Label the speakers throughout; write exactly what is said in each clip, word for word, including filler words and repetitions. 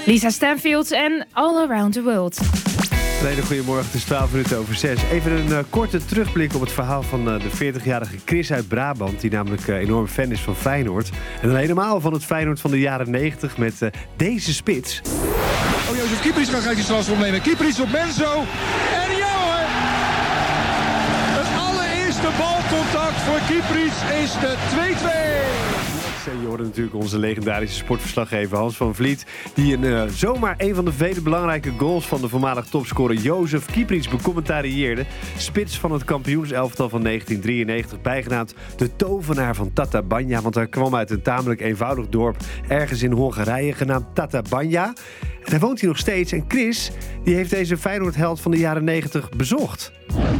Speaker 1: Lisa Stanfield en All Around the World.
Speaker 2: Een hele goede morgen, het is twaalf minuten over zes. Even een uh, korte terugblik op het verhaal van uh, de veertigjarige Chris uit Brabant... die namelijk uh, enorm fan is van Feyenoord. En dan helemaal van het Feyenoord van de jaren negentig met uh, deze spits.
Speaker 3: Oh, Jozef Kieprits gaat die strafschop nemen. Kieprits op Menzo. En ja hoor! Het allereerste balcontact voor Kieprits is de twee-twee.
Speaker 2: Je hoorde natuurlijk onze legendarische sportverslaggever Hans van Vliet... die een, uh, zomaar een van de vele belangrijke goals van de voormalig topscorer Jozef Kieprits becommentarieerde. Spits van het kampioenselftal van negentien drieënnegentig, bijgenaamd de tovenaar van Tatabánya. Want hij kwam uit een tamelijk eenvoudig dorp ergens in Hongarije genaamd Tatabánya. En daar woont hij nog steeds. En Chris, die heeft deze Feyenoord-held van de jaren negentig bezocht.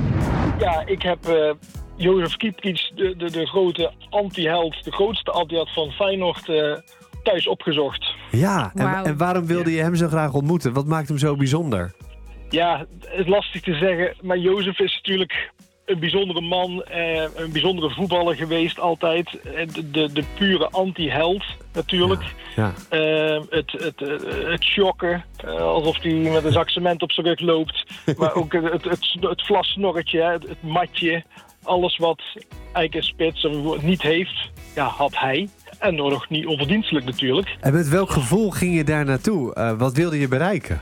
Speaker 4: Ja, ik heb... Uh... Jozef Kieprits, de, de, de grote anti-held, de grootste anti-held van Feyenoord, uh, thuis opgezocht.
Speaker 2: Ja, en,
Speaker 1: wow.
Speaker 2: en waarom wilde je hem zo graag ontmoeten? Wat maakt hem zo bijzonder?
Speaker 4: Ja, het is lastig te zeggen, maar Jozef is natuurlijk een bijzondere man, eh, een bijzondere voetballer geweest altijd. De, de, de pure anti-held natuurlijk.
Speaker 2: Ja, ja.
Speaker 4: Uh, het, het, het, het shocken, uh, alsof hij met een zak cement op zijn rug loopt. Maar ook het, het, het, het vlassnorretje, het, het matje. Alles wat eigenlijk een spits niet heeft, ja, had hij. En nog niet onverdienstelijk natuurlijk.
Speaker 2: En met welk gevoel ging je daar naartoe? Uh, wat wilde je bereiken?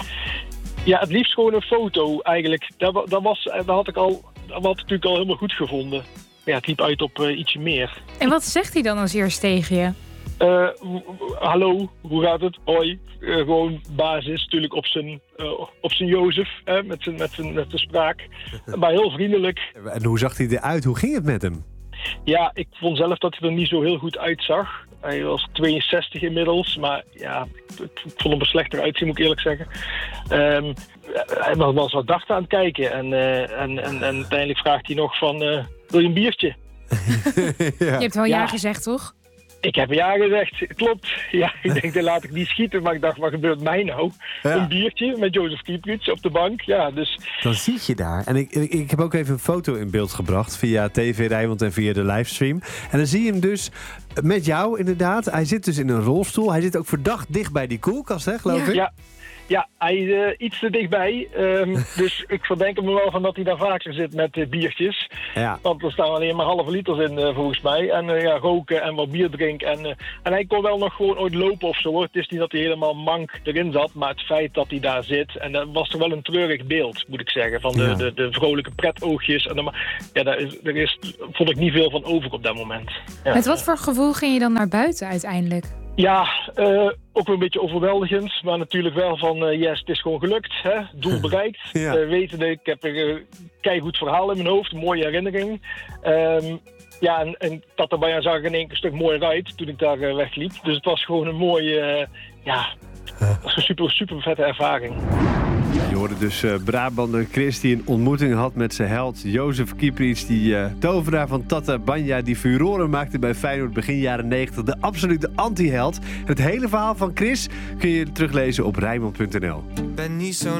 Speaker 4: Ja, het liefst gewoon een foto eigenlijk. Dat, dat, was, dat had ik al, dat had ik natuurlijk al helemaal goed gevonden. Ja, het liep uit op uh, ietsje meer.
Speaker 1: En wat zegt hij dan als eerst tegen je?
Speaker 4: Uh, hallo, hoe gaat het? Hoi. Uh, gewoon basis natuurlijk op zijn, uh, op zijn Jozef, hè, met, zijn, met, zijn, met de spraak. Maar heel vriendelijk.
Speaker 2: En hoe zag hij eruit? Hoe ging het met hem?
Speaker 4: Ja, ik vond zelf dat hij er niet zo heel goed uitzag. Hij was tweeënzestig inmiddels, maar ja, ik vond hem er slechter uitzien, moet ik eerlijk zeggen. Um, hij was wat dacht aan het kijken en, uh, en, en, en uiteindelijk vraagt hij nog van, uh, wil je een biertje?
Speaker 1: Ja. Je hebt wel ja,
Speaker 4: ja
Speaker 1: gezegd, toch?
Speaker 4: Ik heb ja gezegd, klopt. Ja, ik denk, dat laat ik niet schieten. Maar ik dacht, wat gebeurt mij nou? Ja. Een biertje met Jozef Kieprits op de bank. Ja, dus...
Speaker 2: Dan zie je daar. En ik, ik, ik heb ook even een foto in beeld gebracht via T V Rijnmond en via de livestream. En dan zie je hem dus met jou inderdaad. Hij zit dus in een rolstoel. Hij zit ook verdacht dicht bij die koelkast, hè, geloof
Speaker 4: ja.
Speaker 2: ik?
Speaker 4: Ja. Ja, hij is uh, iets te dichtbij. Um, dus ik verdenk hem er wel van dat hij daar vaker zit met uh, biertjes. Ja. Want er staan alleen maar halve liters in, uh, volgens mij. En uh, ja, roken en wat bier drinken. En, uh, en hij kon wel nog gewoon ooit lopen of zo, hoor. Het is niet dat hij helemaal mank erin zat. Maar het feit dat hij daar zit. En dat was toch wel een treurig beeld, moet ik zeggen. Van de, ja. de, de vrolijke pretoogjes. En dan, ja, daar is, er is, vond ik niet veel van over op dat moment. Ja.
Speaker 1: Met wat voor gevoel ging je dan naar buiten uiteindelijk?
Speaker 4: Ja, uh, ook wel een beetje overweldigend, maar natuurlijk wel van uh, yes, het is gewoon gelukt, hè? Doel bereikt. Ja. Uh, wetende, ik heb een uh, keigoed verhaal in mijn hoofd, een mooie herinnering. Um, ja, en, en Tatabánya zag er in één keer een stuk mooier uit toen ik daar uh, wegliep. Dus het was gewoon een mooie, uh, ja, het was een super, super vette ervaring.
Speaker 2: Je hoorde dus uh, Brabander Chris die een ontmoeting had met zijn held Jozef Kieprits, die uh, tovenaar van Tatabánya, die furoren maakte bij Feyenoord begin jaren negentig. De absolute anti-held. Het hele verhaal van Chris kun je teruglezen op Rijnmond punt n l.